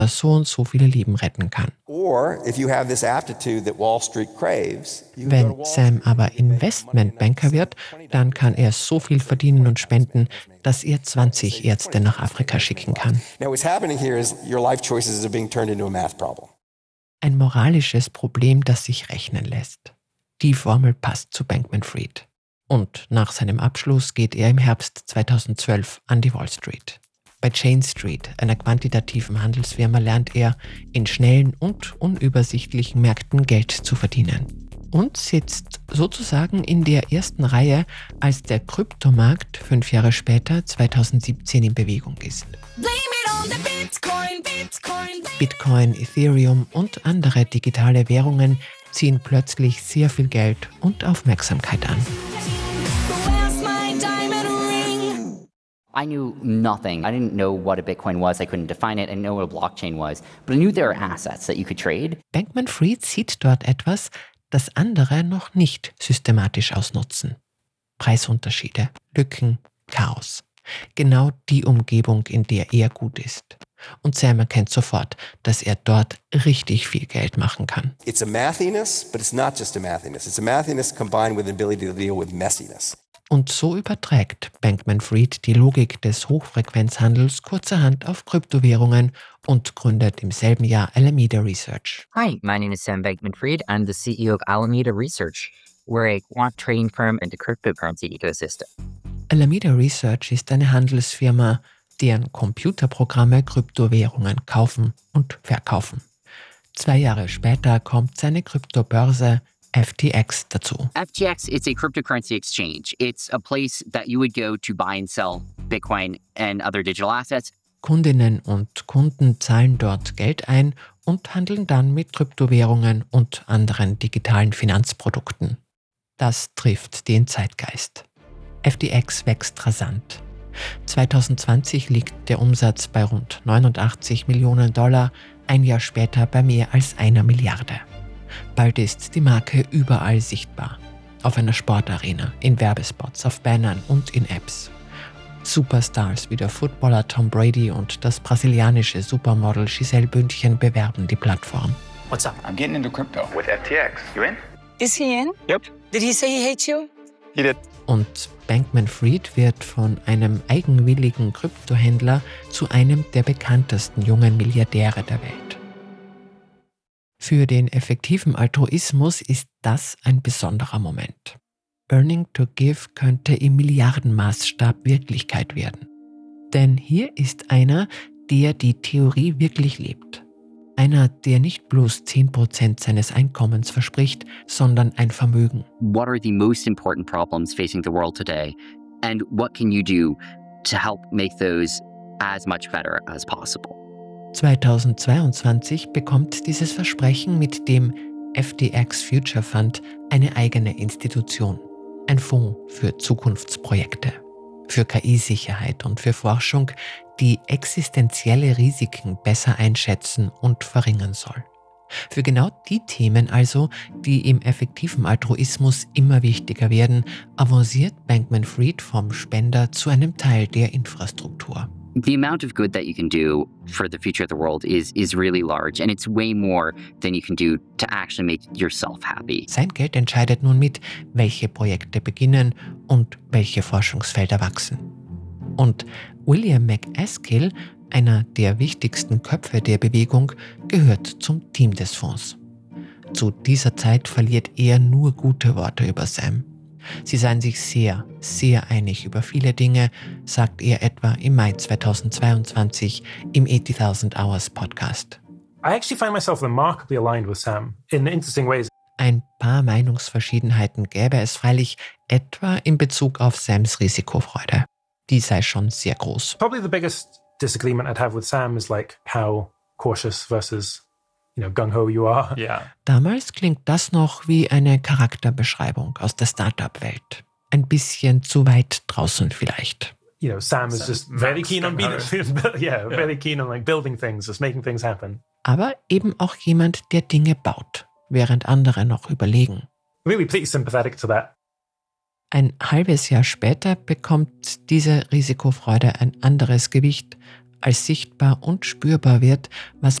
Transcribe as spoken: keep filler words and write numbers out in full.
das so und so viele Leben retten kann. Wenn Sam aber Investmentbanker wird, dann kann er so viel verdienen und spenden, dass er zwanzig Ärzte nach Afrika schicken kann. Ein moralisches Problem, das sich rechnen lässt. Die Formel passt zu Bankman-Fried. Und nach seinem Abschluss geht er im Herbst zweitausendzwölf an die Wall Street. Bei Jane Street, einer quantitativen Handelsfirma, lernt er, in schnellen und unübersichtlichen Märkten Geld zu verdienen. Und sitzt sozusagen in der ersten Reihe, als der Kryptomarkt fünf Jahre später, zweitausendsiebzehn, in Bewegung ist. Bitcoin, Ethereum und andere digitale Währungen ziehen plötzlich sehr viel Geld und Aufmerksamkeit an. I knew nothing. I didn't know what a Bitcoin was. I couldn't define it. I didn't know what a blockchain was. But I knew there were assets that you could trade. Bankman-Fried sieht dort etwas, das andere noch nicht systematisch ausnutzen. Preisunterschiede, Lücken, Chaos. Genau die Umgebung, in der er gut ist. Und Sam erkennt sofort, dass er dort richtig viel Geld machen kann. It's a mathiness, but it's not just a mathiness. It's a mathiness combined with the ability to deal with messiness. Und so überträgt Bankman-Fried die Logik des Hochfrequenzhandels kurzerhand auf Kryptowährungen und gründet im selben Jahr Alameda Research. Hi, my name is Sam Bankman-Fried. I'm the C E O of Alameda Research. We're a quant trading firm in the cryptocurrency ecosystem. Alameda Research ist eine Handelsfirma, deren Computerprogramme Kryptowährungen kaufen und verkaufen. Zwei Jahre später kommt seine Kryptobörse F T X dazu. F T X, it's a cryptocurrency exchange. It's a place that you would go to buy and sell Bitcoin and other digital assets. Kundinnen und Kunden zahlen dort Geld ein und handeln dann mit Kryptowährungen und anderen digitalen Finanzprodukten. Das trifft den Zeitgeist. F T X wächst rasant. zweitausendzwanzig liegt der Umsatz bei rund neunundachtzig Millionen Dollar, ein Jahr später bei mehr als einer Milliarde. Bald ist die Marke überall sichtbar. Auf einer Sportarena, in Werbespots, auf Bannern und in Apps. Superstars wie der Footballer Tom Brady und das brasilianische Supermodel Gisele Bündchen bewerben die Plattform. What's up? I'm getting into crypto with F T X. You in? Is he in? Yep. Did he say he hates you? He did. Und Bankman-Fried wird von einem eigenwilligen Kryptohändler zu einem der bekanntesten jungen Milliardäre der Welt. Für den effektiven Altruismus ist das ein besonderer Moment. Earning to Give könnte im Milliardenmaßstab Wirklichkeit werden. Denn hier ist einer, der die Theorie wirklich lebt. Einer, der nicht bloß zehn Prozent seines Einkommens verspricht, sondern ein Vermögen. What are the most important problems facing the world today? And what can you do to help make those as much better as possible? zweitausendzweiundzwanzig bekommt dieses Versprechen mit dem F T X Future Fund eine eigene Institution. Ein Fonds für Zukunftsprojekte, für K I-Sicherheit und für Forschung, die existenzielle Risiken besser einschätzen und verringern soll. Für genau die Themen also, die im effektiven Altruismus immer wichtiger werden, avanciert Bankman-Fried vom Spender zu einem Teil der Infrastruktur. The amount of good that you can do for the future of the world is is really large, and it's way more than you can do to actually make yourself happy. Sein Geld entscheidet nun mit, welche Projekte beginnen und welche Forschungsfelder wachsen. Und William MacAskill, einer der wichtigsten Köpfe der Bewegung, gehört zum Team des Fonds. Zu dieser Zeit verliert er nur gute Worte über Sam. Sie seien sich sehr, sehr einig über viele Dinge, sagt er etwa im Mai zweitausendzweiundzwanzig im eighty thousand Hours Podcast. I actually find myself remarkably aligned with Sam in interesting ways. Ein paar Meinungsverschiedenheiten gäbe es freilich, etwa in Bezug auf Sams Risikofreude. Die sei schon sehr groß. Probably the biggest disagreement I'd have with Sam is like how cautious versus, you know, gung-ho you are. Yeah. Damals klingt das noch wie eine Charakterbeschreibung aus der Startup-Welt. Ein bisschen zu weit draußen vielleicht. You know, Sam is just very keen on being, yeah, very keen on like building things, just making things happen. Aber eben auch jemand, der Dinge baut, während andere noch überlegen. Really pretty sympathetic to that. Ein halbes Jahr später bekommt diese Risikofreude ein anderes Gewicht, als sichtbar und spürbar wird, was